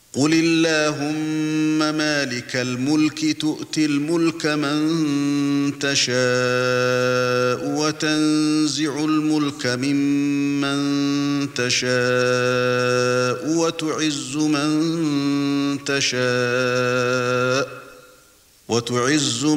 قُلِ اللَّهُمَّ مَالِكَ الْمُلْكِ تُؤْتِي الْمُلْكَ مَن تَشَاءُ وَتَنزِعُ الْمُلْكَ مِمَّن تَشَاءُ وَتُعِزُّ مَن تَشَاءُ